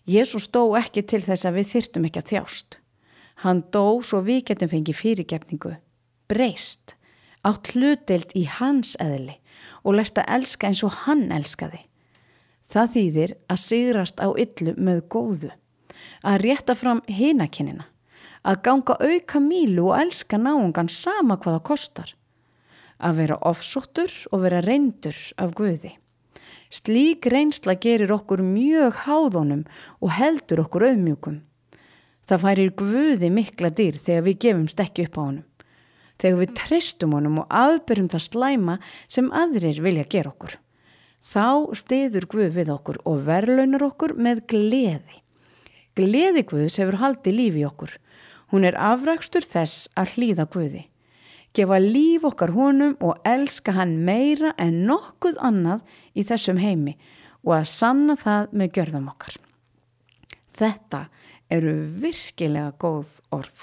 Jesús dó ekki til þess að við þyrftum ekki að þjást. Hann dó svo við getum fengið fyrirgefningu, breyst, átt hlutdeild í hans eðli og lært að elska eins og hann elskaði. Það þýðir að sigrast á illu með góðu, að rétta fram hinakynina, að ganga auka mílu og elska náungan sama hvað það kostar, að vera ofsóttur og vera reyndur af Guði. Slík reynsla gerir okkur mjög háðunum og heldur okkur auðmjúkum. Það færir Guði mikla dýr þegar við gefumst ekki upp á honum, þegar við treystum honum og afberum það slæma sem aðrir vilja gera okkur. Þá styður Guð við okkur og verðlaunar okkur með gleði. Gleði Guðs hefur haldið lífi í okkur. Hún er afrakstur þess að hlýða Guði. Gefa líf okkar honum og elska hann meira en nokkuð annað í þessum heimi og að sanna það með gjörðum okkar. Þetta eru virkilega góð orð.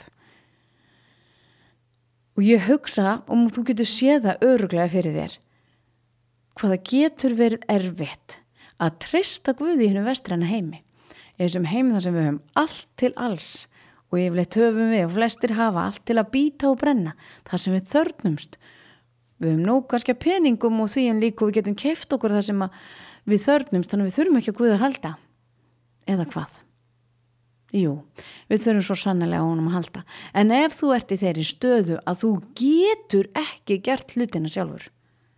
Og ég hugsa, og þú getur séð það örugglega fyrir þér, hvaða getur verið erfitt að treysta Guði í hinu vestræna heimi. Í þessum heimi þar sem við höfum allt til alls og yfirleitt höfum við og flestir hafa allt til að bíta og brenna, það sem við þörfnumst. Við höfum nóg kannski að peningum og því en líka við getum keypt okkur það sem við þörfnumst, þannig við þurfum ekki að Guði að halda. Eða hvað? Jú, við þurfum svo sannarlega á honum að halda. En ef þú ert í þeirri stöðu að þú getur ekki gert hlutina sjálfur,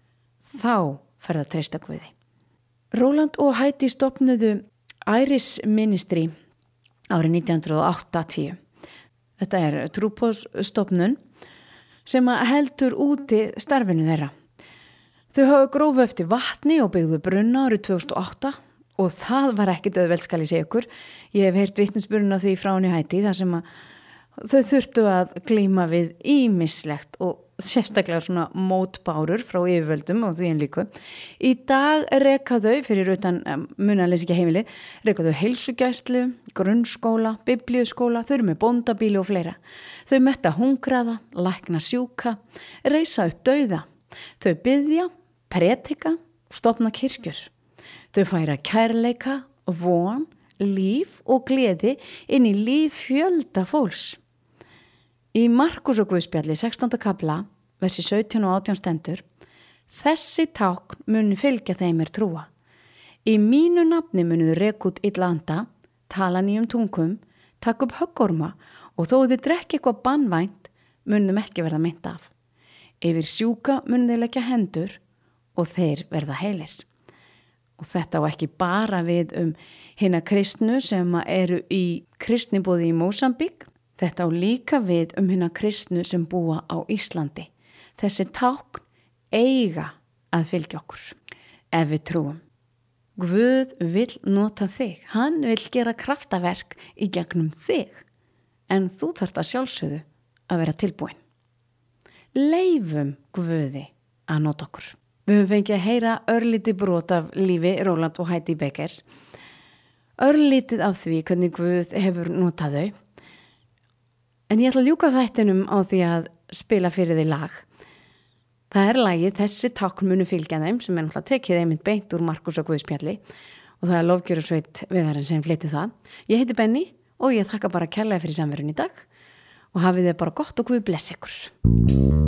þá ferð að treysta Guði. Roland og Heidi stofnuðu Iris Ministry árið 1980. Þetta er trúboðsstofnun sem heldur úti starfinu þeirra. Þau hafa grófu eftir vatni og byggðu brunna árið 2008 og það var ekki auðvelt skal ég segja ykkur. Ég hef heyrt vitnisburðina því frá henni Heidi þar sem þau þurftu að glíma við ýmislegt og sérstaklega svona mótbárur frá yfirvöldum og því en líku. Í dag reka þau, fyrir utan munaðleysingja heimili, reka þau heilsugæslu, grunnskóla, biblíuskóla, þau eru með bóndabíli og fleira. Þau metta hungraða, lækna sjúka, reisa upp dauða. Þau biðja, predika, stofna kirkjur. Þau færa kærleika, von, líf og gleði inn í líf fjölda fólks. Í Markus og Guðspjalli 16. kafla, versi 17 og 18 stendur, þessi tákn munu fylgja þeim trúa. Í mínu nafni munuðu reka út illa anda, tala nýjum tungum, taka upp höggorma og þó þið drekki eitthvað banvænt, munum ekki verða meint af. Yfir sjúka munu þeir leggja hendur og þeir verða heilir. Og þetta á ekki bara við hina kristnu sem eru í kristniboði í Mósambík, þetta á líka við hina kristnu sem búa á Íslandi. Þessi tákn eiga að fylgja okkur ef við trúum. Guð vill nota þig. Hann vill gera kraftaverk í gegnum þig. En þú þarft að sjálfsögðu að vera tilbúin. Leifum Guði að nota okkur. Við höfum fengið að heyra örlítið brot af lífi Roland og Heidi Beckers. Örlítið af því hvernig Guð hefur notað þau. En ég ætla að ljúka þættinum á því að spila fyrir því lag. Það er lagið Þessi tákn munu fylgja þeim sem náttúrulega tekið einmitt beint úr Markus og Guðspjalli og það er Lofgjörðarsveit Vegarinn sem flytur það. Ég heiti Benny og ég þakka bara kærlega fyrir samverun í dag og hafið þið bara gott og Guð blessi ykkur.